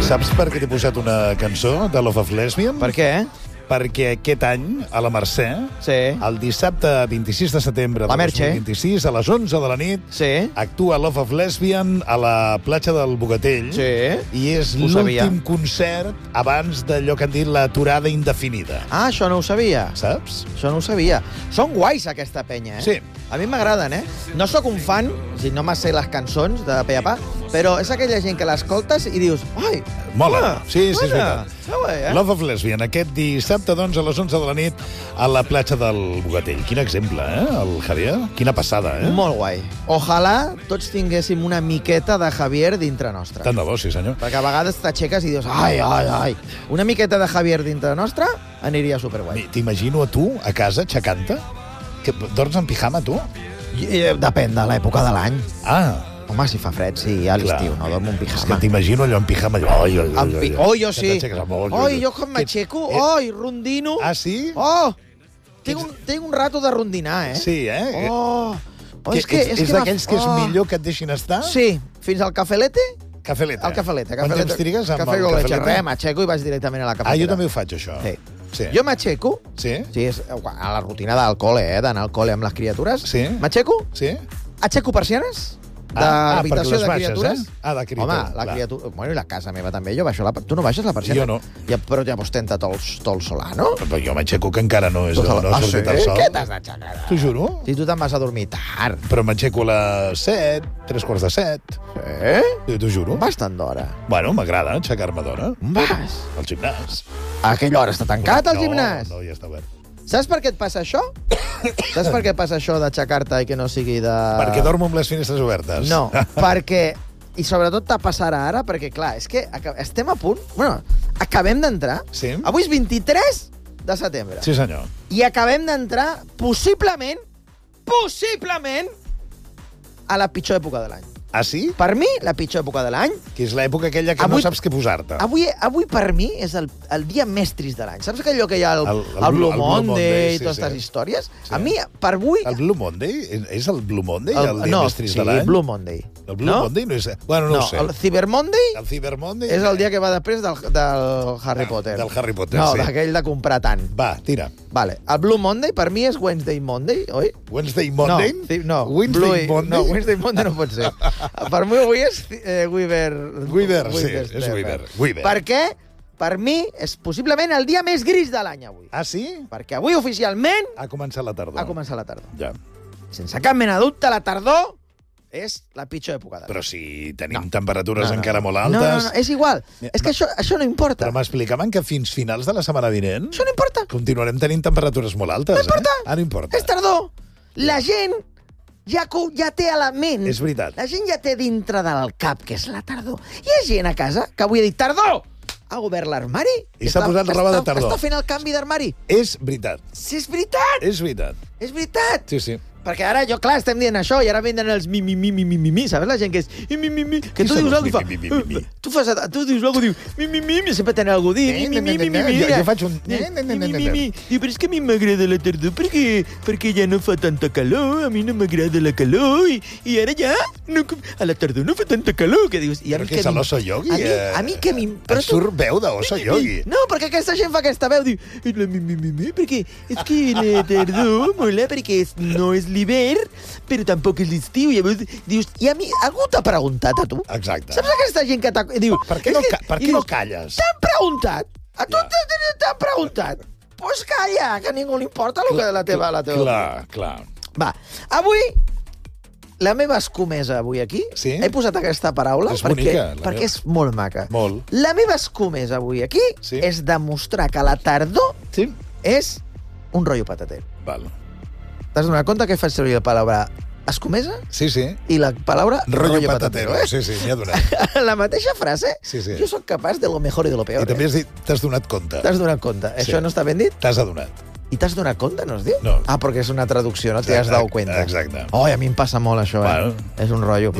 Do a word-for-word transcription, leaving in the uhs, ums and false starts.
Saps per què t'he posat una cançó de Love of Lesbian? Per què? Perquè aquest any, a la Mercè, Sí. el dissabte vint-i-sis de setembre La de Merche. dos mil vint-i-sis, a les onze de la nit, Sí. actua Love of Lesbian a la platja del Bogatell. Sí. I és Ho sabia. l'últim concert abans d'allò que han dit l'aturada indefinida. Ah, això no ho sabia. Saps? Això no ho sabia. Són guais, aquesta penya, eh? Sí. A mi m'agraden, eh? No sóc un fan, o sigui, no me sé les cançons de Pe a Pa, però és aquella gent que l'escoltes i dius, ai, Mola. bona, Sí, sí, és bona. veritat. Està bé, eh? Love of Lesbian, aquest dissabte, doncs, a les onze de la nit, a la platja del Bogatell. Quin exemple, eh, el Javier? Quina passada, eh? Molt guai. Ojalà tots tinguéssim una miqueta de Javier dintre nostre. Tant de bo, sí, senyor. Perquè a vegades t'aixeques i dius, ai, ai, ai. Una miqueta de Javier dintre nostre aniria superguai. T'imagino a tu, a casa, aixecant-te? Que dorms en pijama, tu? I, eh, depèn de l'època de l'any. Ah, Home, si fa fred, sí, a l'estiu, no dormo en és que pijama. t'imagino allò en pijama. Allò, oi, oi, En pi... Oh, jo sí. Oi, Oi, jo quan m'aixeco, Eh, oi, rondino. Ah, sí? Oh, tinc un, tinc un rato de rondinar, eh? Sí, eh? Oh, oh Que és que... és és m'ha- d'aquells que és oh. millor que et deixin estar? Sí, fins al cafelete, Cafelete. al cafelete. Quant cafelete. temps trigues amb Cafè el con leche. cafelete? Res, m'aixeco i vaig directament a la Ah, cafetera. jo també ho faig, això. Sí. Sí. Jo m'aixeco, Sí? sí, és a la rutina del col·le, eh, d'anar al col·le amb les criatures. Sí. M'aixeco, Sí? aixeco persianes Ah, ah, d'habitació perquè les de baixes, criatures. eh? Ah, de criatura, Home, la clar. criatura... Bueno, i la casa meva també, jo baixo la... Tu no baixes la persiana? Jo no. Ja, però ja ostenta tot el, tot el solar, no? Però jo m'aixeco que encara no, és, Tot el- no ha ah, sortit sí? el sol. Què t'has d'aixecar? T'ho juro. Si tu te'n vas a dormir tard. Però m'aixeco a les set, tres quarts de set. Eh? T'ho juro. Bastant d'hora. Bueno, m'agrada aixecar-me d'hora. On vas? Al gimnàs. A aquella hora està tancat, el gimnàs? No, no, ja està obert. Saps per què et passa això? Saps per què passa això d'aixecar-te i que no sigui de... Perquè dormo amb les finestres obertes. No, perquè... I sobretot te passarà ara, perquè, clar, és que aca- estem a punt... Bueno, acabem d'entrar... Sí. Avui és vint-i-tres de setembre. Sí, senyor. I acabem d'entrar, possiblement, possiblement, a la pitjor època de l'any. Ah, sí? Per mi, la pitjor època de l'any. Que és l'època aquella que Avui- no saps què posar-te. Avui, avui per mi, és el, el dia més trist de l'any. Saps que allò que hi ha el, El- el, el el Blue- Blue el Blue Monday, Monday, i sí, totes sí. aquestes històries? Sí. A mi, per avui... El Blue Monday? És el Blue Monday, el, el dia no, més trist sí, de l'any? Blue Monday. El Blue no? Monday no és... Bueno, no, No, ho sé. el Cyber Monday El Cyber Monday... és el dia que va després del, del Harry Ah, Potter. del Harry Potter, no, sí. d'aquell de comprar tant. Va, tira. Vale. El Blue Monday per mi és Wednesday Monday, oi? Wednesday Monday? No, sí, no. Wednesday Blue, Monday? No, Wednesday Monday no pot ser. Per mi avui és eh, Weaver... Weaver, sí, Weaver's és Day. Weaver, Weaver. Per què? Per mi és possiblement el dia més gris de l'any avui. Ah, sí? Perquè avui oficialment Ha començat la tardor. ha començat la tardor. Ja. Sense cap mena de dubte, la tardor és la pitjor època de l'any. Però si tenim No. temperatures No, no, encara no. molt No, altes... no, no, és igual. Mira, És que això, això no importa. Però m'explicaven que fins finals de la setmana vinent Això no importa. continuarem tenint temperatures molt altes, No importa. eh? Ah, no importa. És tardor. La gent ja, co- ja té a la ment. És veritat. La gent ja té dintre del cap que és la tardor. Hi ha gent a casa que avui ha dit tardor! Ha obert l'armari. I s'ha posat roba de tardor. Està fent el canvi d'armari. És veritat. Sí, és veritat. És veritat. És veritat. Sí, sí. Perquè ara, jo, clar, estem dient això, i ara venen els mi, mi, mi, mi, mi, mi, mi, saps? La gent que és mi, mi, mi, mi, que Qui tu són dius els alguna cosa mi, i mi, fa... mi, mi, mi? Tu, fas, tu dius alguna cosa i diu mi, mi, mi, mi, sempre tenen alguna cosa a dir, mi, mi, mi, mi, mi, mi. Jo- jo faig un- Mi, mi, mi, mi. Diu, però és que a mi m'agrada la tardor perquè, perquè ja no fa tanta calor, a mi no m'agrada la calor, i, i ara ja no, a la tardor no fa tanta calor, que dius... I a Però mi què és m'im- l'oso yogi? A mi, eh? a mi què m'im... Et surt veu d'oso yogi. No, perquè aquesta gent fa aquesta veu, diu, és la mi, mi, mi, mi, perquè és que la tardor mola perquè és, no és l'hivern, però tampoc és l'estiu. Llavors dius, i a mi, algú t'ha preguntat a tu? Exacte. Saps aquesta gent que t'ha... Diu, Per què no, és que- ca per i què no dius, calles? T'han preguntat? A tu Ja. ja. t'han preguntat? Doncs pues calla, que a ningú li importa el que de la teva... La teva... Clar, clar. Va, avui... La meva escomesa avui aquí, Sí? he posat aquesta paraula És perquè, bonica, la perquè meva. és molt maca. Molt. La meva escomesa avui aquí Sí? és demostrar que la tardor Sí? és un rotllo patater. Val. T'has donat compte que faig servir la paraula escomesa Sí, sí. i la paraula Rollo rotllo patatero. patatero, Sí, sí, m'hi ha donat. eh? La mateixa frase, Sí, sí. jo sóc capaç de lo mejor i de lo peor. I també eh? has dit, t'has donat compte. T'has donat compte. Sí. Això no està ben dit? T'has adonat. I t'has donat compte, no es diu? No. Ah, perquè és una traducció, no t'hi has Exacte, dado cuenta. exacte. Oh, a mi em passa molt això, eh? Bueno. És un rotllo.